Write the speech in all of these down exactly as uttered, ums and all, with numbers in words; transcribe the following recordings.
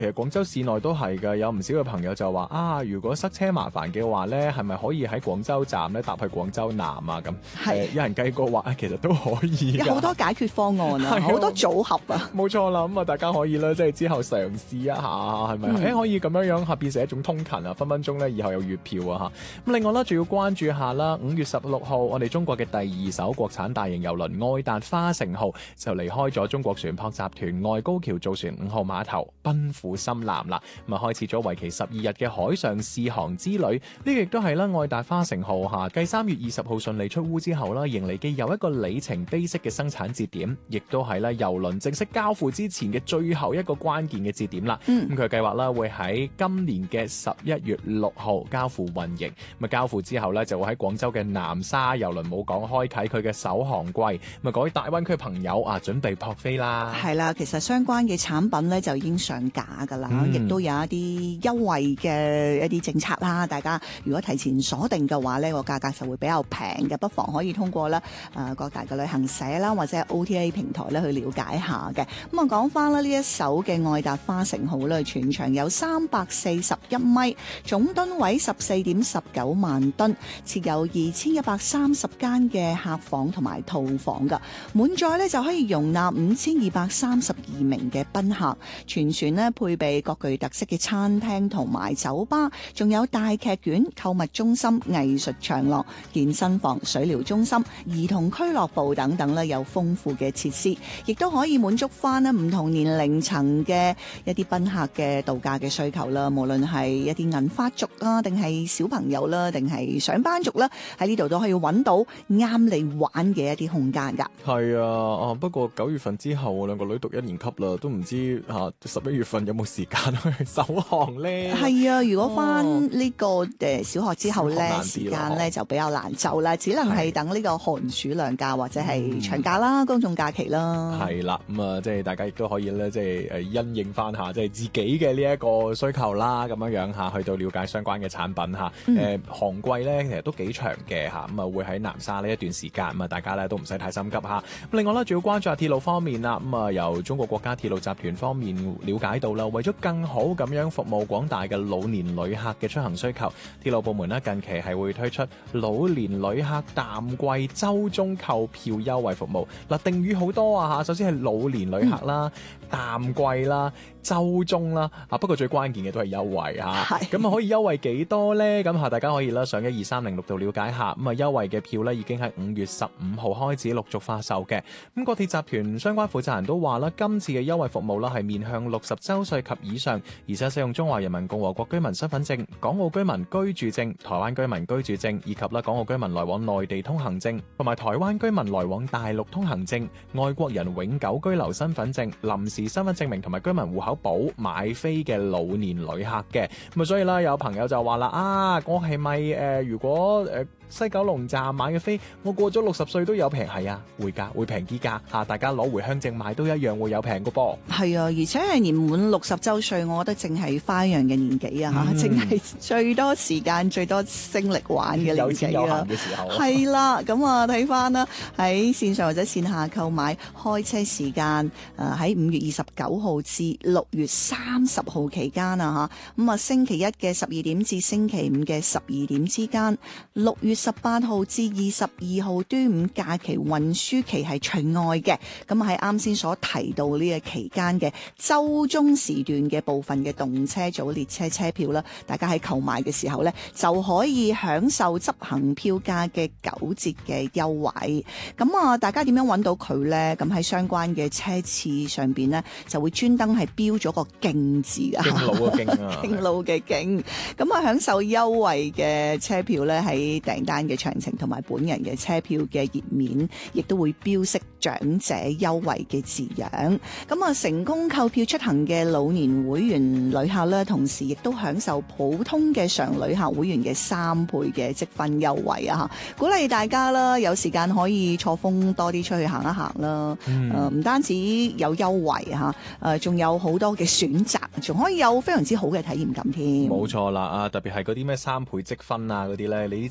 其實廣州市內都係㗎，有唔少嘅朋友就話啊，如果塞車麻煩嘅話咧，係咪可以喺廣州站咧搭去廣州南啊？咁係有人計過話，其實都可以。 有好多解決方案啊，好多組合啊。 冇錯啦，咁啊大家可以咧，即係之後嘗試一下，係咪？誒、嗯欸、可以咁樣樣嚇變成一種通勤啊，分分鐘咧以後有月票啊嚇。咁另外咧，仲要關注下啦，五月十六號，我哋中國嘅第二艘國產大型郵輪愛達花城號就離開咗中國船舶集團外高橋造船五號碼頭，奔赴深南啦。咁啊，開始咗為期十二日嘅海上試航之旅。呢個亦都係啦，愛達花城號嚇繼三月二十號順利出烏之後啦，迎嚟嘅又一個里程碑式嘅生產節點，亦都係咧郵輪正式交付之前嘅最後一個關鍵嘅節點啦。咁佢計劃啦會喺今年嘅十一月六號交付運營。咁啊交付之後咧，就會喺廣州嘅南沙郵輪母港開啟佢嘅首航季。咁啊各位大灣區朋友啊，準備撲飛啦！ 係啦，其實相關嘅產品咧就已經上架㗎啦，亦、嗯、都有一啲優惠嘅一啲政策啦。大家如果提前鎖定嘅話咧，個價格就會比較平嘅，不妨可以通過咧誒、呃、各大嘅旅行社啦，或者係 O T A 平台咧去了解一下嘅。咁啊講翻啦，呢一艘嘅愛達花城號咧，全長有三百四十一米，總噸位十四點十九萬噸，設有二千一百三十間嘅客房同埋套房㗎，滿載咧就可以容納五千二百三十二名嘅賓客。全船咧配備各具特色嘅餐廳同埋酒吧，仲有大劇院、購物中心、藝術長廊、健身房、水療中心、兒童俱樂部等等咧，有豐富嘅設施，亦都可以滿足翻咧唔同年齡層嘅一啲賓客嘅度假嘅需求啦。無論係一啲銀髮族啦，定係小朋友啦，定係上班族啦，喺呢度都可以揾到啱你玩嘅一啲空間㗎。 係啊，啊不過九月份之後，我兩個女讀一年級啦，都唔知嚇十一月份有冇時間去首航咧？係啊，如果翻呢個誒小學之後咧，時間咧就比較難就啦，只能係等呢個寒暑兩假或者係長假啦、嗯、公眾假期啦。係啦，咁啊，即係大家亦都可以咧，即係誒因應翻下，即係自己嘅呢一個需求啦，咁樣樣嚇，去到了解相關嘅產品嚇。誒、嗯、航季咧，其實都幾長嘅嚇，咁啊會喺南沙呢一段時間，咁啊大家咧都唔使太心急嚇。咁另外咧，仲要關注下鐵路方面啦，咁啊由中國國家鐵路集團方面了解到啦，為咗更好咁樣服務廣大嘅老年旅客嘅出行需求，鐵路部門咧近期係會推出老年旅客淡季周中購票優惠服務。嗱，定語好多啊嚇，首先係老年旅客啦、嗯、淡季啦、周中啦，啊不過最關鍵嘅都係優惠嚇，咁啊可以優惠幾多咧？咁嚇大家可以啦上一二三零六度了解下。咁啊優惠嘅票咧已經喺五月十五號開始陸續發售嘅。咁國鐵集團相關負責人都話啦，今次嘅優惠服務啦係面向六十週歲及以上，而且使用中華人民共和國居民身份證、港澳居民居住證、台灣居民居住證以及啦港澳居民來往內地通行證，同埋台灣居民來往大陸通行證、外國人永久居留身份證、臨時身份證明同埋居民戶口簿買飛嘅老年旅客嘅。咁啊，所以啦，有朋友就話啦，啊，我係咪誒，如果誒、呃、西九龍站買嘅飛，我過咗六十歲都有平？係啊，會㗎，會平啲㗎嚇，大家攞回鄉證買都一樣會有平個噃。係啊，而且係年滿六十週歲，我覺得淨係花樣嘅年紀啊嚇，淨係最多時間、最多精力玩嘅年紀啊。有錢有閒嘅時候。係啦，咁啊睇翻啦，喺線上或者線下購買開車時間，誒喺五月二十九號至六月三十號期間啊嚇，咁啊星期一嘅十二點至星期五嘅十二點之間，六月十八號至二十二號端午假期運輸期係除外嘅。咁喺啱先所提到呢個期間嘅週中時段嘅部分嘅動車組列車車票啦，大家喺購買嘅時候呢，就可以享受執行票價嘅九折嘅優惠。咁啊，大家點樣揾到佢呢？咁喺相關嘅車次上邊呢，就會專登係標咗個徑字㗎。徑路嘅徑啊，徑路嘅徑。咁啊，享受優惠嘅車票呢，喺訂單嘅詳情同埋本人嘅車票嘅頁面，亦都會標識長者優惠嘅字樣。咁啊，成功購票出行嘅老年會員旅客呢，同時亦都享受普通嘅常旅客會員嘅三倍嘅積分優惠啊！鼓勵大家啦，有時間可以錯峰多啲出去行一行啦。誒、嗯，唔、呃、單止有優惠嚇，誒、呃，仲有好多嘅選擇，仲可以有非常之好嘅體驗感添。冇錯啦，啊，特別係嗰啲咩三倍積分啊嗰啲咧，你啲積分可以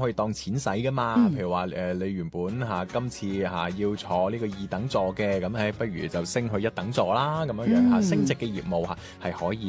以當錢使噶嘛。嗯、譬如話誒、呃，你原本嚇、啊、今次嚇、啊、要坐呢個二等座嘅，咁誒不如就升去一等座啦，咁樣樣嚇、嗯、升值嘅業務嚇係可以。